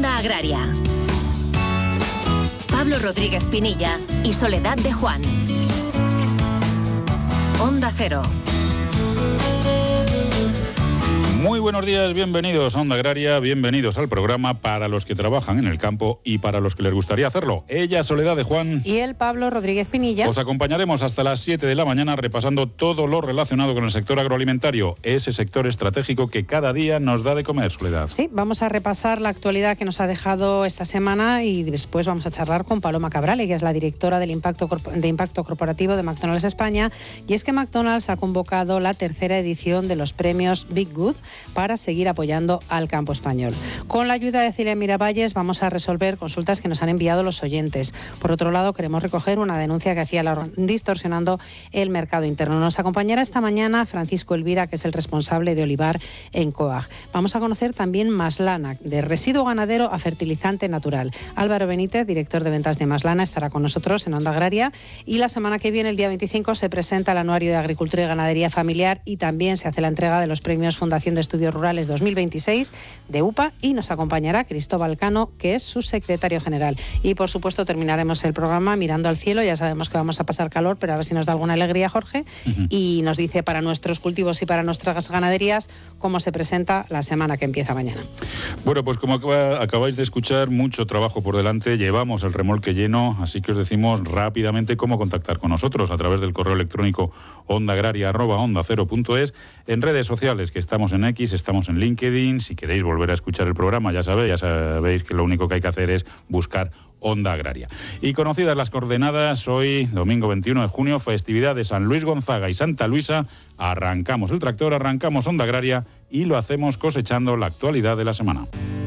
Onda Agraria. Pablo Rodríguez Pinilla y Soledad de Juan. Onda Cero. Muy buenos días, bienvenidos a Onda Agraria, bienvenidos al programa para los que trabajan en el campo y para los que les gustaría hacerlo. Ella, Soledad de Juan. Y el Pablo Rodríguez Pinilla. Os acompañaremos hasta las 7 de la mañana repasando todo lo relacionado con el sector agroalimentario, ese sector estratégico que cada día nos da de comer, Soledad. Sí, vamos a repasar la actualidad que nos ha dejado esta semana y después vamos a charlar con Paloma Cabrale, que es la directora del Impacto Corporativo de McDonald's España. Y es que McDonald's ha convocado la tercera edición de los premios Big Good para seguir apoyando al campo español. Con la ayuda de Celia Miravalles vamos a resolver consultas que nos han enviado los oyentes. Por otro lado, queremos recoger una denuncia que hacía la distorsionando el mercado interno. Nos acompañará esta mañana Francisco Elvira, que es el responsable de Olivar en Coag. Vamos a conocer también Maslana, de residuo ganadero a fertilizante natural. Álvaro Benítez, director de ventas de Maslana, estará con nosotros en Onda Agraria. Y la semana que viene, el día 25, se presenta el Anuario de Agricultura y Ganadería Familiar y también se hace la entrega de los premios Fundación de Estudios Rurales 2026 de UPA y nos acompañará Cristóbal Cano, que es su secretario general. Y por supuesto terminaremos el programa mirando al cielo. Ya sabemos que vamos a pasar calor, pero a ver si nos da alguna alegría Jorge. Y nos dice para nuestros cultivos y para nuestras ganaderías cómo se presenta la semana que empieza mañana. Bueno, pues como acabáis de escuchar, mucho trabajo por delante, llevamos el remolque lleno, así que os decimos rápidamente cómo contactar con nosotros a través del correo electrónico ondaagraria@ondacero.es, en redes sociales, que estamos en X, estamos en LinkedIn. Si queréis volver a escuchar el programa, ya sabéis que lo único que hay que hacer es buscar Onda Agraria. Y conocidas las coordenadas, hoy, domingo 21 de junio, festividad de San Luis Gonzaga y Santa Luisa, arrancamos el tractor, arrancamos Onda Agraria y lo hacemos cosechando la actualidad de la semana.